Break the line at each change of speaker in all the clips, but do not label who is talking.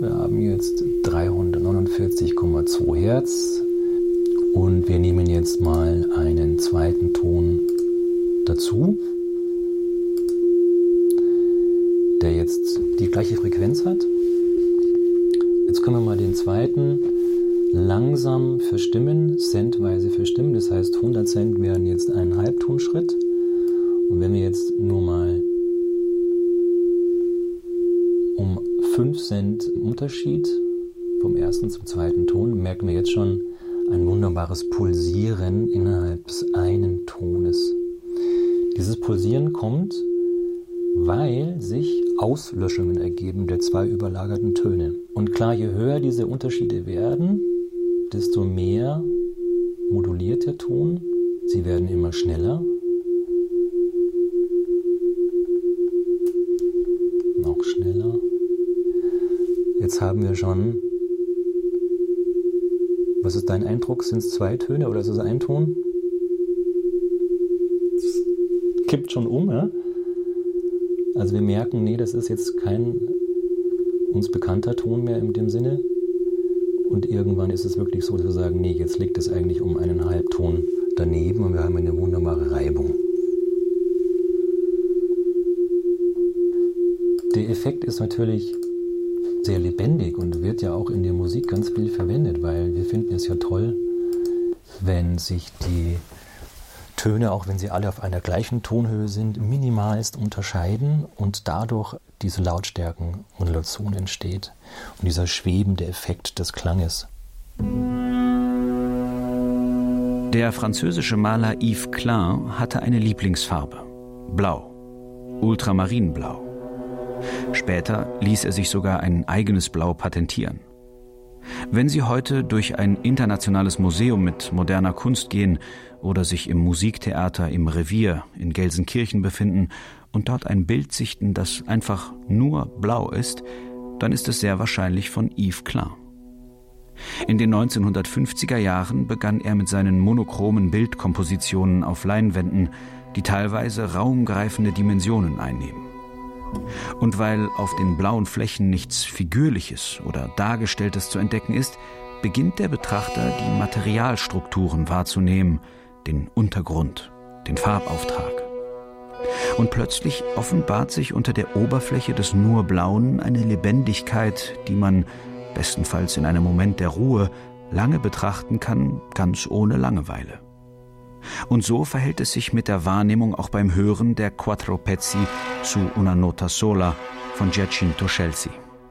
Wir haben jetzt 349,2 Hertz und wir nehmen jetzt mal einen zweiten Ton dazu, der jetzt die gleiche Frequenz hat. Jetzt können wir mal den zweiten langsam verstimmen, centweise verstimmen. Das heißt, 100 Cent wären jetzt ein Halbtonschritt. Und wenn wir jetzt nur mal um 5 Cent Unterschied vom ersten zum zweiten Ton, merken wir jetzt schon ein wunderbares Pulsieren innerhalb des einen Tones. Dieses Pulsieren kommt, weil sich Auslöschungen ergeben der zwei überlagerten Töne. Und klar, je höher diese Unterschiede werden, desto mehr moduliert der Ton. Sie werden immer schneller. Noch schneller. Jetzt haben wir schon, was ist dein Eindruck? Sind es 2 Töne oder ist es ein Ton? Es kippt schon um, ja? Also wir merken, nee, das ist jetzt kein uns bekannter Ton mehr in dem Sinne. Und irgendwann ist es wirklich so, dass wir sagen, nee, jetzt liegt es eigentlich um einen Halbton daneben und wir haben eine wunderbare Reibung. Der Effekt ist natürlich sehr lebendig und wird ja auch in der Musik ganz viel verwendet, weil wir finden es ja toll, wenn sich die Töne, auch wenn sie alle auf einer gleichen Tonhöhe sind, minimalst unterscheiden und dadurch diese Lautstärkenmodulation entsteht und dieser schwebende Effekt des Klanges.
Der französische Maler Yves Klein hatte eine Lieblingsfarbe: Blau, Ultramarinblau. Später ließ er sich sogar ein eigenes Blau patentieren. Wenn Sie heute durch ein internationales Museum mit moderner Kunst gehen oder sich im Musiktheater im Revier in Gelsenkirchen befinden und dort ein Bild sichten, das einfach nur blau ist, dann ist es sehr wahrscheinlich von Yves Klein. In den 1950er Jahren begann er mit seinen monochromen Bildkompositionen auf Leinwänden, die teilweise raumgreifende Dimensionen einnehmen. Und weil auf den blauen Flächen nichts Figürliches oder Dargestelltes zu entdecken ist, beginnt der Betrachter, die Materialstrukturen wahrzunehmen, den Untergrund, den Farbauftrag. Und plötzlich offenbart sich unter der Oberfläche des nur Blauen eine Lebendigkeit, die man, bestenfalls in einem Moment der Ruhe, lange betrachten kann, ganz ohne Langeweile. Und so verhält es sich mit der Wahrnehmung auch beim Hören der Quattro Pezzi su una nota sola von Giacinto Scelsi.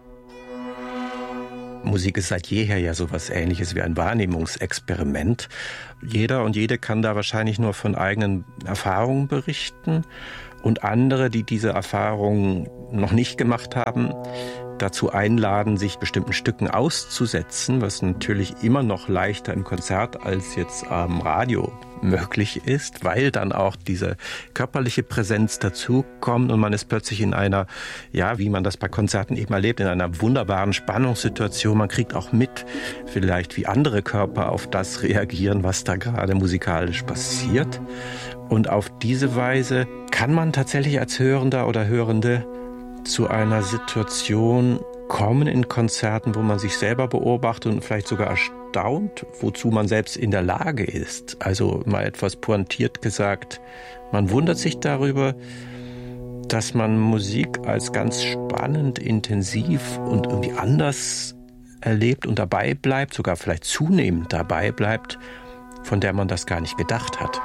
Musik ist seit jeher ja sowas Ähnliches wie ein Wahrnehmungsexperiment. Jeder und jede kann da wahrscheinlich nur von eigenen Erfahrungen berichten und andere, die diese Erfahrungen noch nicht gemacht haben, dazu einladen, sich bestimmten Stücken auszusetzen, was natürlich immer noch leichter im Konzert als jetzt am Radio möglich ist, weil dann auch diese körperliche Präsenz dazukommt und man ist plötzlich in einer, ja, wie man das bei Konzerten eben erlebt, in einer wunderbaren Spannungssituation. Man kriegt auch mit, vielleicht wie andere Körper auf das reagieren, was da gerade musikalisch passiert. Und auf diese Weise kann man tatsächlich als Hörender oder Hörende zu einer Situation kommen in Konzerten, wo man sich selber beobachtet und vielleicht sogar erstaunt, wozu man selbst in der Lage ist. Also mal etwas pointiert gesagt, man wundert sich darüber, dass man Musik als ganz spannend, intensiv und irgendwie anders erlebt und dabei bleibt, sogar vielleicht zunehmend dabei bleibt, von der man das gar nicht gedacht hat.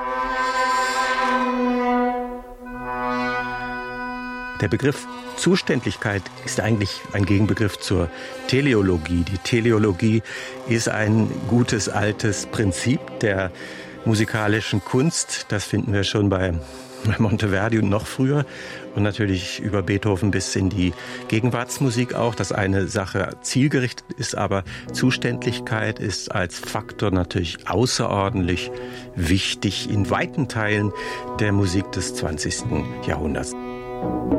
Der Begriff Zuständlichkeit ist eigentlich ein Gegenbegriff zur Teleologie. Die Teleologie ist ein gutes altes Prinzip der musikalischen Kunst. Das finden wir schon bei Monteverdi und noch früher. Und natürlich über Beethoven bis in die Gegenwartsmusik auch, dass eine Sache zielgerichtet ist, aber Zuständlichkeit ist als Faktor natürlich außerordentlich wichtig in weiten Teilen der Musik des 20. Jahrhunderts.